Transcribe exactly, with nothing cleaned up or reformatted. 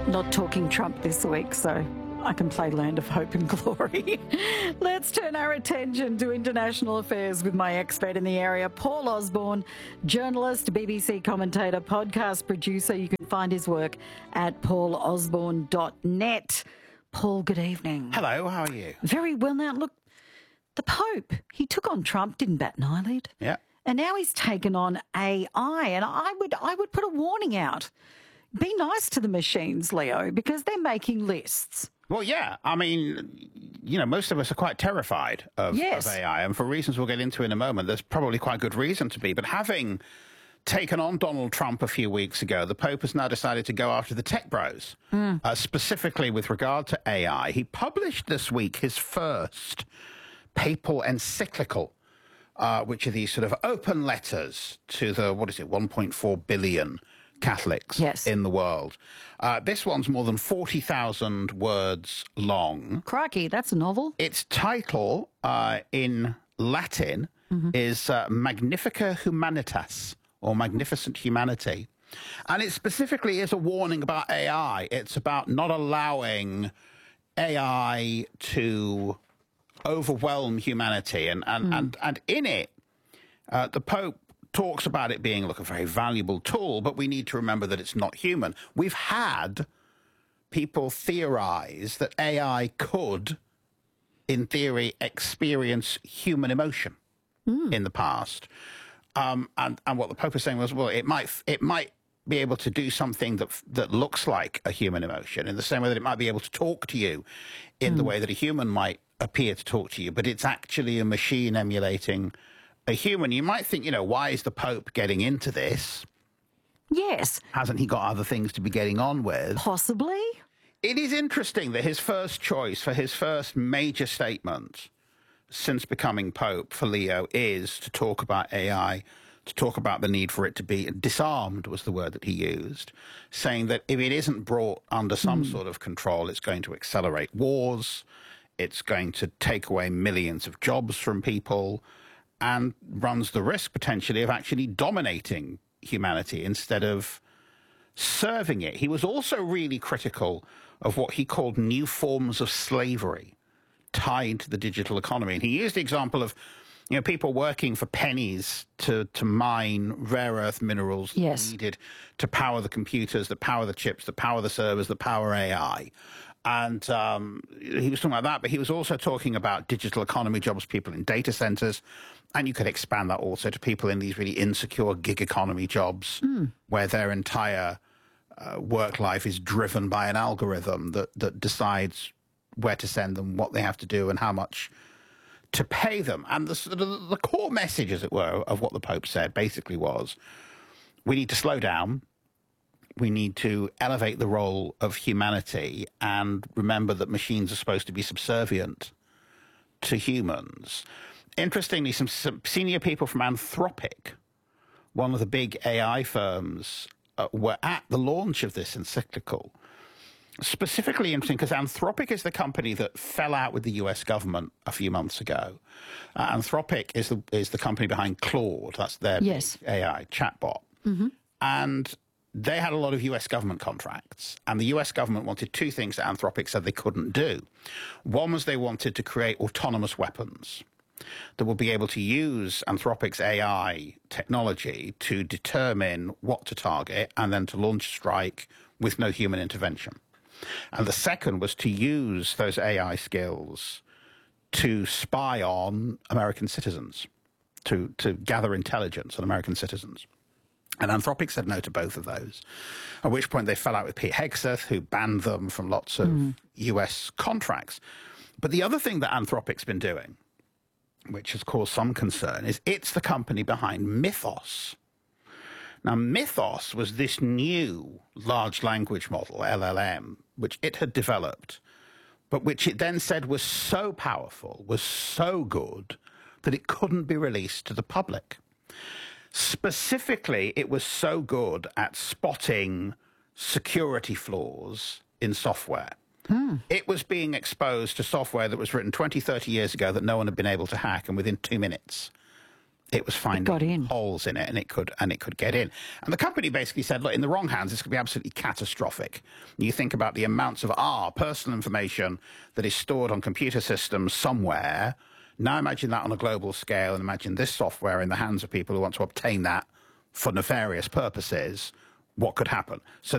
Not talking Trump this week, so I can play Land of Hope and Glory. Let's turn our attention to international affairs with my expert in the area, Paul Osborne, journalist, B B C commentator, podcast producer. You can find his work at paul osborne dot net. Paul, good evening. Hello, how are you? Very well. Now, look, the Pope, he took on Trump, didn't bat an eyelid. Yeah. And now he's taken on A I, and I would I would put a warning out. Be nice to the machines, Leo, because they're making lists. Well, yeah. I mean, you know, most of us are quite terrified of, yes. of A I, and for reasons we'll get into in a moment, there's probably quite good reason to be. But having taken on Donald Trump a few weeks ago, the Pope has now decided to go after the tech bros, mm. uh, specifically with regard to A I. He published this week his first papal encyclical, uh, which are these sort of open letters to the, what is it, one point four billion Catholics yes. in the world. Uh, this one's more than forty thousand words long. Crikey, that's a novel. Its title uh, in Latin mm-hmm. is uh, Magnifica Humanitas, or Magnificent Humanity. And it specifically is a warning about A I. It's about not allowing A I to overwhelm humanity. And, and, mm. and, and in it, uh, the Pope talks about it being, look, a very valuable tool, but we need to remember that it's not human. We've had people theorize that A I could, in theory, experience human emotion mm. in the past. Um, and, and what the Pope is saying was, well, it might it might be able to do something that that looks like a human emotion, in the same way that it might be able to talk to you in mm. the way that a human might appear to talk to you, but it's actually a machine emulating a human. You might think, you know, why is the Pope getting into this? Yes. Hasn't he got other things to be getting on with? Possibly. It is interesting that his first choice for his first major statement since becoming Pope for Leo is to talk about A I, to talk about the need for it to be disarmed, was the word that he used, saying that if it isn't brought under some mm. sort of control, it's going to accelerate wars, it's going to take away millions of jobs from people, and runs the risk, potentially, of actually dominating humanity instead of serving it. He was also really critical of what he called new forms of slavery tied to the digital economy. And he used the example of, you know, people working for pennies to, to mine rare earth minerals yes. needed to power the computers, that power the chips, that power the servers, that power A I. And um, he was talking about that, but he was also talking about digital economy jobs, people in data centers. And you could expand that also to people in these really insecure gig economy jobs mm. where their entire uh, work life is driven by an algorithm that, that decides where to send them, what they have to do, and how much to pay them. And the, the, the core message, as it were, of what the Pope said basically was, we need to slow down. We need to elevate the role of humanity and remember that machines are supposed to be subservient to humans. Interestingly, some, some senior people from Anthropic, one of the big A I firms, uh, were at the launch of this encyclical. Specifically interesting because Anthropic is the company that fell out with the U S government a few months ago. Uh, Anthropic is the is the company behind Claude. That's their yes. big A I chatbot. Mm-hmm. And they had a lot of U S government contracts, and the U S government wanted two things that Anthropic said they couldn't do. One was they wanted to create autonomous weapons that would be able to use Anthropic's A I technology to determine what to target and then to launch a strike with no human intervention. And the second was to use those A I skills to spy on American citizens, to, to gather intelligence on American citizens. And Anthropic said no to both of those, at which point they fell out with Pete Hegseth, who banned them from lots of mm. U S contracts. But the other thing that Anthropic's been doing, which has caused some concern, is it's the company behind Mythos. Now, Mythos was this new large language model, L L M, which it had developed, but which it then said was so powerful, was so good, that it couldn't be released to the public. Specifically, it was so good at spotting security flaws in software. Hmm. It was being exposed to software that was written twenty, thirty years ago that no one had been able to hack, and within two minutes, It was finding got in. holes in it, and it could and it could get in. And the company basically said, look, in the wrong hands, this could be absolutely catastrophic. You think about the amounts of our personal information that is stored on computer systems somewhere. Now imagine that on a global scale, and imagine this software in the hands of people who want to obtain that for nefarious purposes. What could happen? So